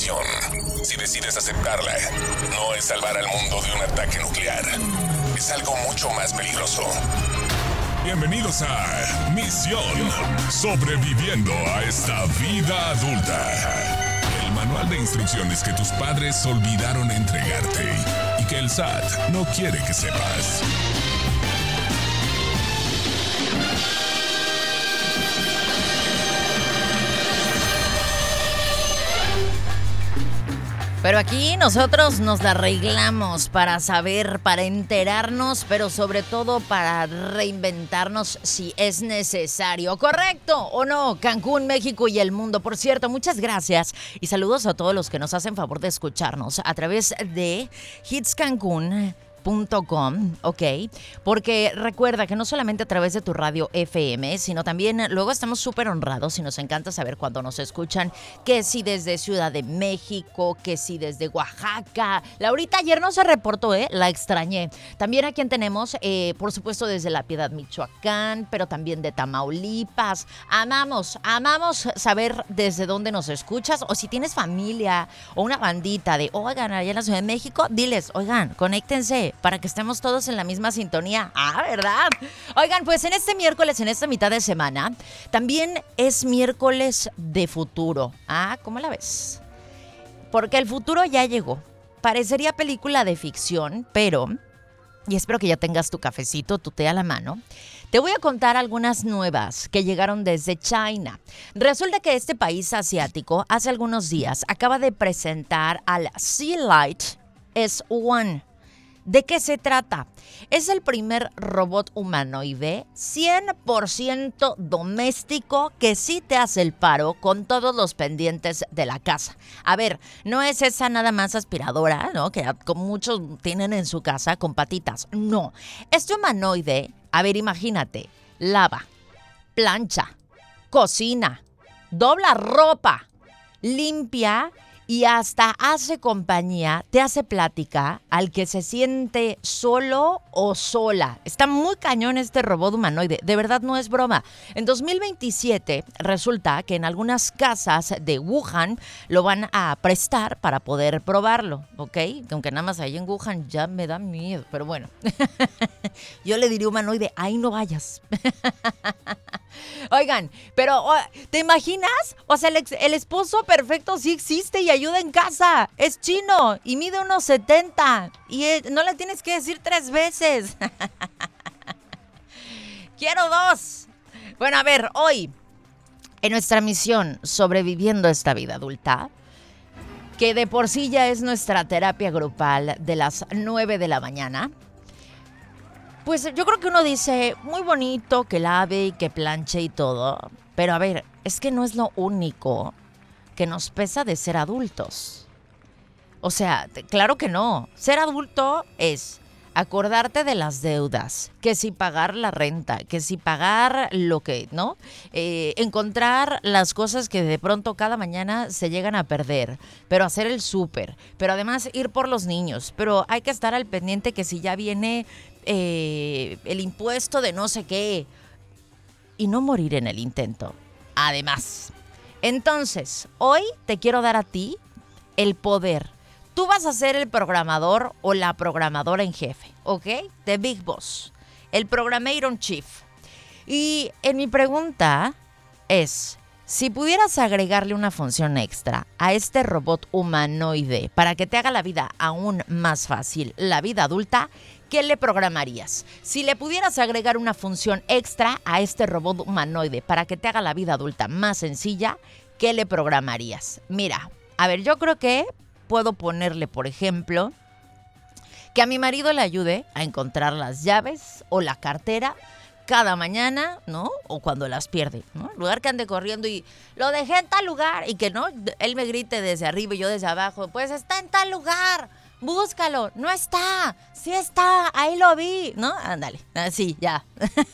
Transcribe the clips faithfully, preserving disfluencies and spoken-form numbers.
misión. Si decides aceptarla, no es salvar al mundo de un ataque nuclear. Es algo mucho más peligroso. Bienvenidos a Misión Sobreviviendo a esta vida adulta. El manual de instrucciones que tus padres olvidaron entregarte y que el S A T no quiere que sepas. Pero aquí nosotros nos la arreglamos para saber, para enterarnos, pero sobre todo para reinventarnos si es necesario. ¿Correcto o no? Cancún, México y el mundo. Por cierto, muchas gracias y saludos a todos los que nos hacen favor de escucharnos a través de Hits Cancún punto com, ok, porque recuerda que no solamente a través de tu radio F M, sino también luego estamos súper honrados y nos encanta saber cuando nos escuchan, que si desde Ciudad de México, que si desde Oaxaca. Laurita ayer no se reportó, ¿eh? La extrañé. También a quien tenemos, eh, por supuesto desde La Piedad, Michoacán, pero también de Tamaulipas. Amamos, amamos saber desde dónde nos escuchas, o si tienes familia o una bandita de, oigan, allá en la Ciudad de México, diles, oigan, conéctense para que estemos todos en la misma sintonía. Ah, ¿verdad? Oigan, pues en este miércoles, en esta mitad de semana, también es miércoles de futuro. Ah, ¿cómo la ves? Porque el futuro ya llegó. Parecería película de ficción, pero, y espero que ya tengas tu cafecito, tu té a la mano, te voy a contar algunas nuevas que llegaron desde China. Resulta que este país asiático hace algunos días acaba de presentar al Sealight S uno. ¿De qué se trata? Es el primer robot humanoide cien por ciento doméstico que sí te hace el paro con todos los pendientes de la casa. A ver, no es esa nada más aspiradora, ¿no? Que como muchos tienen en su casa con patitas. No, este humanoide, a ver, imagínate, lava, plancha, cocina, dobla ropa, limpia y hasta hace compañía, te hace plática al que se siente solo o sola. Está muy cañón este robot humanoide, de verdad no es broma. En dos mil veintisiete resulta que en algunas casas de Wuhan lo van a prestar para poder probarlo, ¿ok? Aunque nada más ahí en Wuhan ya me da miedo, pero bueno. Yo le diría humanoide, ahí no vayas. Oigan, pero ¿te imaginas? O sea, el, ex, el esposo perfecto sí existe y ayuda en casa. Es chino y mide unos setenta y es, no le tienes que decir tres veces. Quiero dos. Bueno, a ver, hoy en nuestra misión Sobreviviendo esta vida adulta, que de por sí ya es nuestra terapia grupal de las nueve de la mañana, pues yo creo que uno dice, muy bonito que lave y que planche y todo, pero a ver, es que no es lo único que nos pesa de ser adultos. O sea, claro que no. Ser adulto es acordarte de las deudas, que si pagar la renta, que si pagar lo que, ¿no? Eh, encontrar las cosas que de pronto cada mañana se llegan a perder, pero hacer el súper, pero además ir por los niños, pero hay que estar al pendiente que si ya viene eh, el impuesto de no sé qué y no morir en el intento. Además, entonces, hoy te quiero dar a ti el poder. Tú vas a ser el programador o la programadora en jefe, ¿ok? The Big Boss, el Programmer in Chief. Y en mi pregunta es, si pudieras agregarle una función extra a este robot humanoide para que te haga la vida aún más fácil, la vida adulta, ¿qué le programarías? Si le pudieras agregar una función extra a este robot humanoide para que te haga la vida adulta más sencilla, ¿qué le programarías? Mira, a ver, yo creo que puedo ponerle, por ejemplo, que a mi marido le ayude a encontrar las llaves o la cartera cada mañana, ¿no? O cuando las pierde, ¿no? En lugar que ande corriendo y lo dejé en tal lugar y que no, él me grite desde arriba y yo desde abajo, pues está en tal lugar, búscalo, no está, sí está, ahí lo vi, ¿no? Ándale, así, ya.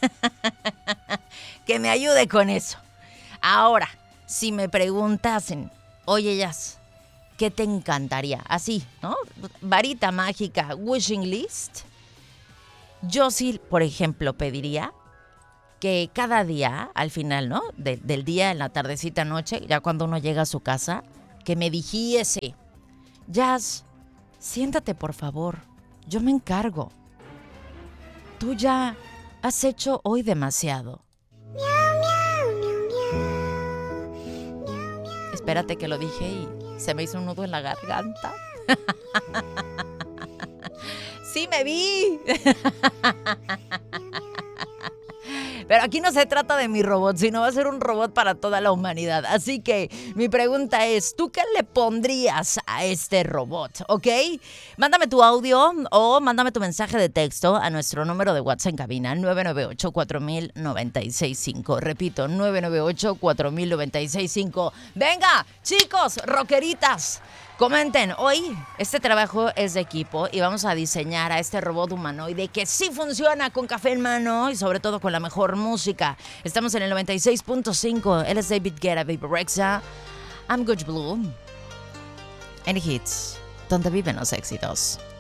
Que me ayude con eso. Ahora, si me preguntasen, oye, Jazz, ¿qué te encantaría? Así, ¿no? Varita mágica, wishing list. Yo sí, por ejemplo, pediría que cada día, al final, ¿no? De, del día, en la tardecita, noche, ya cuando uno llega a su casa, que me dijese: Jazz, siéntate por favor, yo me encargo. Tú ya has hecho hoy demasiado. Espérate que lo dije y se me hizo un nudo en la garganta. ¡Sí me vi! Pero aquí no se trata de mi robot, sino va a ser un robot para toda la humanidad. Así que mi pregunta es, ¿tú qué le pondrías a este robot? ¿Ok? Mándame tu audio o mándame tu mensaje de texto a nuestro número de WhatsApp en cabina, nueve nueve ocho, cuatro mil, noventa y seis cinco. Repito, nueve nueve ocho, cuatro mil, noventa y seis cinco. Venga, chicos, rockeritas. Comenten, hoy este trabajo es de equipo y vamos a diseñar a este robot humanoide que sí funciona con café en mano y sobre todo con la mejor música. Estamos en el noventa y seis punto cinco. Él es David Guetta, Baby Rexha. I'm Coach Blue. En Hits, donde viven los éxitos.